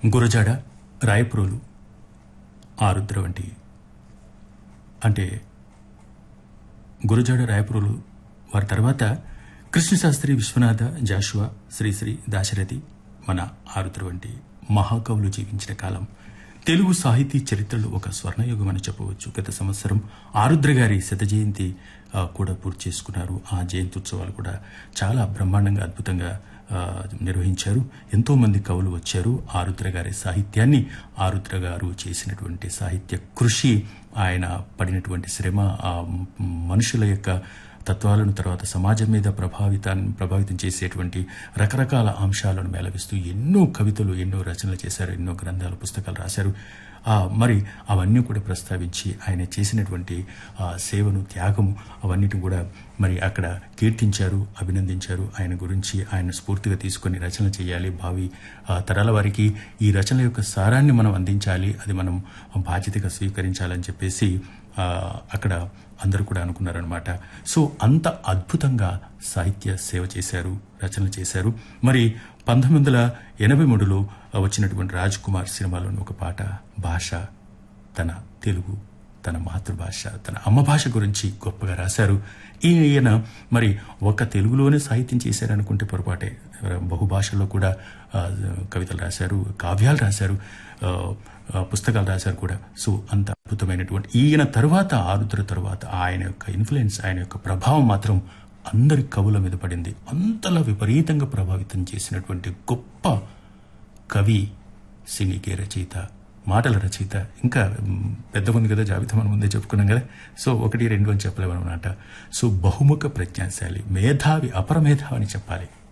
గురజాడ, రాయప్రోలు, ఆరుద్ర వంటి అంటే గురజాడ, రాయప్రోలు వారి తర్వాత కృష్ణశాస్త్రి, విశ్వనాథ, జాషువా, శ్రీశ్రీ, దాశరథి, మన ఆరుద్ర వంటి మహాకవులు జీవించిన కాలం తెలుగు సాహితీ చరిత్రలో ఒక స్వర్ణయుగం అని చెప్పవచ్చు. గత సంవత్సరం ఆరుద్ర గారి శత జయంతి కూడా పూర్తి చేసుకున్నారు. ఆ జయంత్యుత్సవాలు కూడా చాలా బ్రహ్మాండంగా అద్భుతంగా నిర్వహించారు. ఎంతో మంది కవులు వచ్చారు. ఆరుద్ర గారి సాహిత్యాన్ని, ఆరుద్ర గారు చేసినటువంటి సాహిత్య కృషి, ఆయన పడినటువంటి శ్రమ, ఆ మనుషుల యొక్క తత్వాలను, తర్వాత సమాజం మీద ప్రభావితం చేసేటువంటి రకరకాల అంశాలను మేళవిస్తూ ఎన్నో కవితలు, ఎన్నో రచనలు చేశారు, ఎన్నో గ్రంథాలు, పుస్తకాలు రాశారు. మరి అవన్నీ కూడా ప్రస్తావించి ఆయన చేసినటువంటి సేవను, త్యాగము అవన్నిటిని కూడా మరి అక్కడ కీర్తించారు, అభినందించారు. ఆయన గురించి ఆయన స్ఫూర్తిగా తీసుకొని రచన చేయాలి, భావి తరాల వారికి ఈ రచనల యొక్క సారాన్ని మనం అందించాలి, అది మనం బాధ్యతగా స్వీకరించాలని చెప్పేసి అక్కడ అందరూ కూడా అనుకున్నారనమాట. సో అంత అద్భుతంగా సాహిత్య సేవ చేశారు, రచనలు చేశారు. మరి 1983లో వచ్చినటువంటి రాజ్ కుమార్ సినిమాలోని ఒక పాట, భాష, తన తెలుగు, తన మాతృభాష, తన అమ్మ భాష గురించి గొప్పగా రాశారు. ఈయన మరి ఒక తెలుగులోనే సాహిత్యం చేశారనుకుంటే పొరపాటే. బహుభాషల్లో కూడా కవితలు రాశారు, కావ్యాలు రాశారు, పుస్తకాలు రాశారు కూడా. సో అంత అద్భుతమైనటువంటి ఈయన తర్వాత, ఆరుద్ర తర్వాత ఆయన యొక్క ఇన్ఫ్లుయెన్స్, ఆయన యొక్క ప్రభావం మాత్రం అందరి కవుల మీద పడింది. అంతలా విపరీతంగా ప్రభావితం చేసినటువంటి గొప్ప కవి, సినీకే రచయిత, మాటల రచయిత. ఇంకా పెద్దగా ఉంది కదా జాబితా, మనం ముందే చెప్పుకున్నాం కదా. సో 1, 2 అని చెప్పలేమన్నమాట. సో బహుముఖ ప్రజ్ఞాశాలి, మేధావి, అపరమేధావి అని చెప్పాలి.